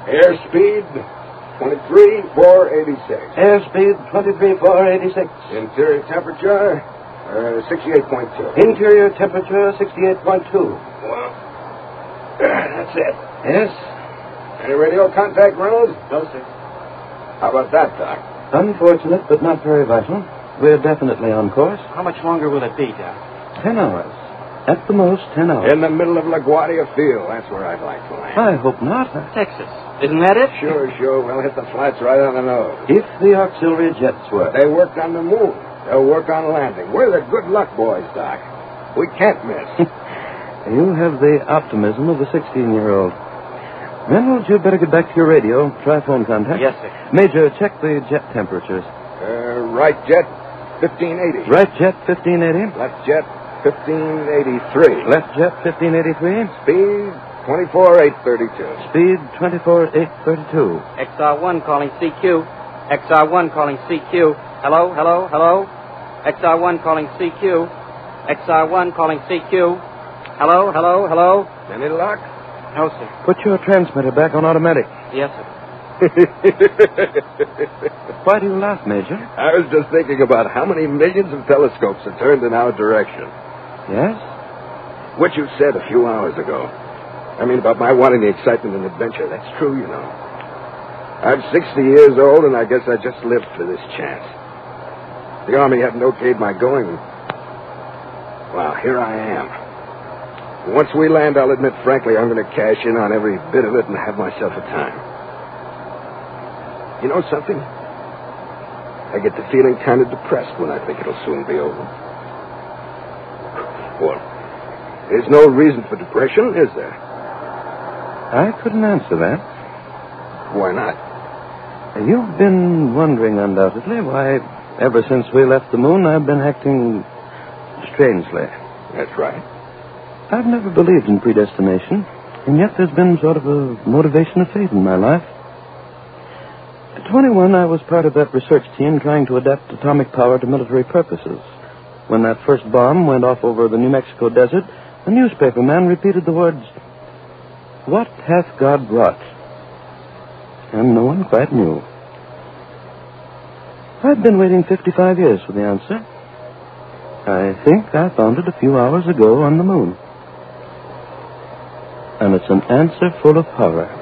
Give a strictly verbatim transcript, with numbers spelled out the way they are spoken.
Airspeed, twenty-three four eighty-six. Airspeed, twenty-three four eighty-six. Interior temperature, uh, sixty-eight point two. Interior temperature, sixty-eight point two. Well, that's it. Yes? Any radio contact, Reynolds? No, sir. How about that, Doc? Unfortunate, but not very vital. We're definitely on course. How much longer will it be, Doc? Ten hours. At the most, ten hours. In the middle of LaGuardia Field. That's where I'd like to land. I hope not. Texas. Isn't that it? Sure, sure. We'll hit the flats right on the nose. If the auxiliary jets work. They worked on the moon. They'll work on landing. We're the good luck boys, Doc. We can't miss. You have the optimism of a sixteen-year-old. Reynolds, you'd better get back to your radio. Try phone contact. Yes, sir. Major, check the jet temperatures. Uh, right jet, fifteen eighty. Right jet, fifteen eighty. Left jet, fifteen eighty-three. Left jet, fifteen eighty-three. Speed, twenty-four eight thirty-two. Speed, twenty-four eight thirty-two. X R one calling C Q. X R one calling C Q. Hello, hello, hello. X R one calling C Q. X R one calling C Q. Hello, hello, hello. Any luck? No, sir. Put your transmitter back on automatic. Yes, sir. Why do you laugh, Major? I was just thinking about how many millions of telescopes are turned in our direction. Yes? What you said a few hours ago. I mean, about my wanting the excitement and adventure. That's true, you know. I'm sixty years old, and I guess I just lived for this chance. The Army hadn't okayed my going. Well, here I am. Once we land, I'll admit frankly I'm going to cash in on every bit of it and have myself a time. You know something? I get the feeling kind of depressed when I think it'll soon be over. Well, there's no reason for depression, is there? I couldn't answer that. Why not? You've been wondering, undoubtedly, why, ever since we left the moon, I've been acting strangely. That's right. I've never believed in predestination, and yet there's been sort of a motivation of fate in my life. At twenty-one, I was part of that research team trying to adapt atomic power to military purposes. When that first bomb went off over the New Mexico desert, a newspaper man repeated the words, "What hath God wrought?" And no one quite knew. I'd been waiting fifty-five years for the answer. I think I found it a few hours ago on the moon. And it's an answer full of horror.